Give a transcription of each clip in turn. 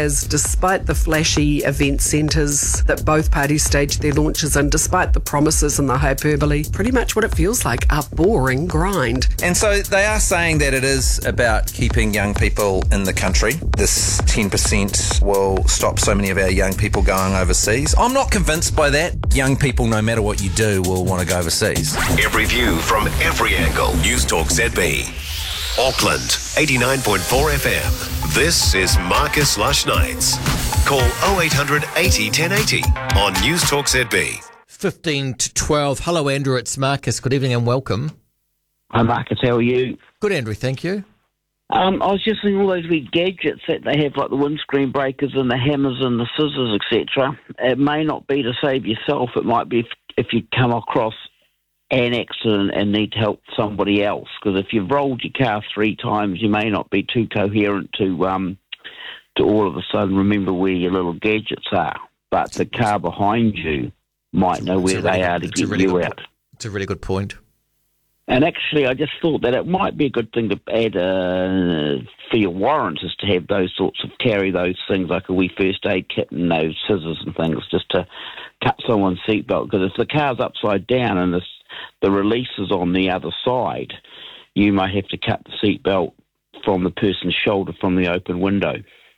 As despite the flashy event centres that both parties staged their launches in, despite the promises and the hyperbole, pretty much what it feels like, a boring grind. And so they are saying that it is about keeping young people in the country. This 10% will stop so many of our young people going overseas. I'm not convinced by that. Young people, no matter what you do, will want to go overseas. Every view from every angle. News Talk ZB. Auckland, 89.4 FM. This is Marcus Lush Nights. Call 0800 80 1080 on News Talk ZB. 15 to 12. Hello, Andrew. It's Marcus. Good evening and welcome. Hi, Marcus. How are you? Good, Andrew. Thank you. I was just thinking all those wee gadgets that they have, like the windscreen breakers and the hammers and the scissors, etc. It may not be to save yourself. It might be if you come across an accident and need to help somebody else. Because if you've rolled your car 3 times, you may not be too coherent to all of a sudden remember where your little gadgets are. But the car behind you might know where they are to get you out. It's a really good point. And actually, I just thought that it might be a good thing to add for your warrants is to have those sorts of, carry those things like a wee first aid kit and those scissors and things just to cut someone's seatbelt. Because if the car's upside down and the release is on the other side, you may have to cut the seatbelt from the person's shoulder from the open window.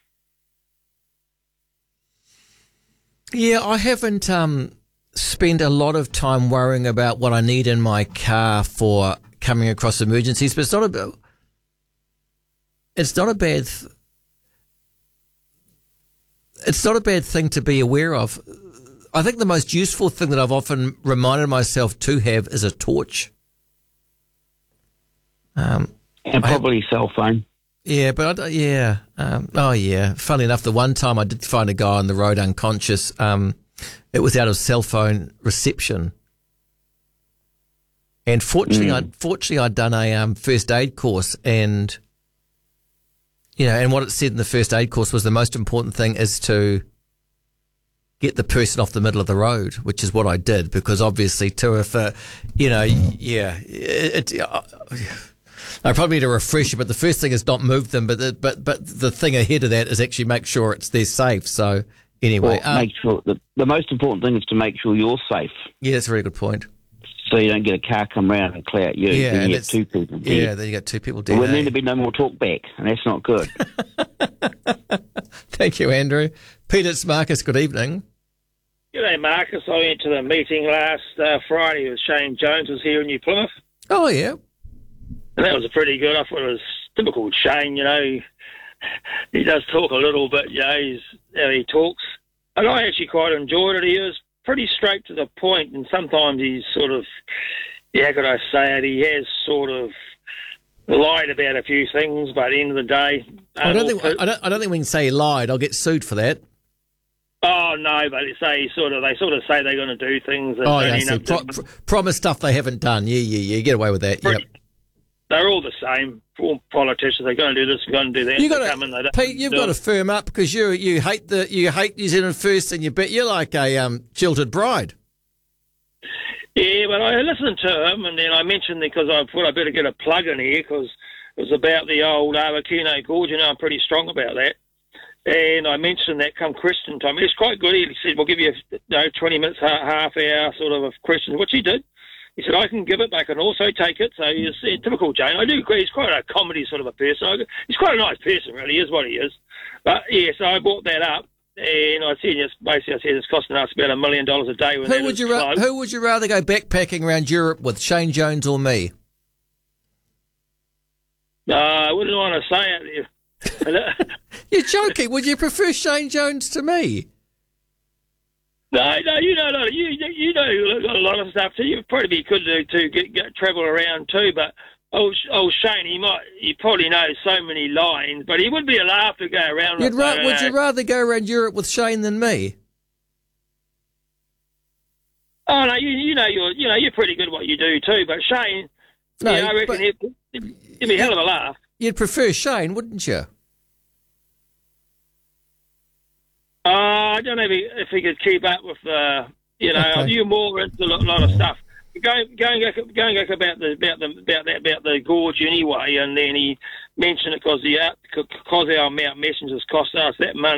Yeah, I haven't spend a lot of time worrying about what I need in my car for coming across emergencies, but it's not a bad thing to be aware of. I think the most useful thing that I've often reminded myself to have is a torch. And probably cell phone. Yeah, but Funnily enough, the one time I did find a guy on the road unconscious. It was out of cell phone reception. And fortunately, I'd done a first aid course, and what it said in the first aid course was the most important thing is to get the person off the middle of the road, which is what I did, because obviously I probably need a refresher, but the first thing is not move them, but the thing ahead of that is actually make sure they're safe. So anyway, make sure the most important thing is to make sure you're safe. Yeah, that's a very good point. So you don't get a car come round and clear out you. Yeah, then you get 2 people dead. Yeah, then you got 2 people dead. Well, then there'll be no more talk back, and that's not good. Thank you, Andrew. Peter, it's Marcus. Good evening. G'day, Marcus. I went to the meeting last Friday with Shane Jones was here in New Plymouth. Oh, yeah. And that was pretty good. I thought it was typical Shane, He does talk a little bit, he's how he talks. And I actually quite enjoyed it. He was pretty straight to the point, and sometimes he's sort of, how could I say it, he has sort of lied about a few things, but at the end of the day... I don't think we can say he lied. I'll get sued for that. Oh, no, but they sort of say they're going to do things. Promise stuff they haven't done. Yeah, get away with that. Yep. They're all the same. All politicians, they're going to do this, they're going to do that. Pete, you've got to firm up, because you hate New Zealand First, and you're like a jilted bride. Yeah, but I listened to him, and then I mentioned, because I thought I'd better get a plug in here, because it was about the old Awakino Gorge. I'm pretty strong about that. And I mentioned that come question time. It's quite good. He said, we'll give you 20 minutes, half hour sort of questions, which he did. He said, I can give it, but I can also take it. So he's typical Jane. I do agree. He's quite a comedy sort of a person. He's quite a nice person, really, is what he is. But, yeah, so I brought that up. And I said, it's costing us about $1 million a day. Who would you rather go backpacking around Europe with, Shane Jones or me? I wouldn't want to say it. You're joking. Would you prefer Shane Jones to me? No, you know a lot of stuff too. You'd probably be good to get travel around too. But old Shane, he probably knows so many lines, but he would be a laugh to go around. Would you rather go around Europe with Shane than me? Oh no, you're pretty good at what you do too. But Shane, I reckon it'd be a hell of a laugh. You'd prefer Shane, wouldn't you? I don't know if he could keep up with okay. You're more into a lot of stuff. Going back about the gorge anyway, and then he mentioned it because our Mount Messengers cost us that money.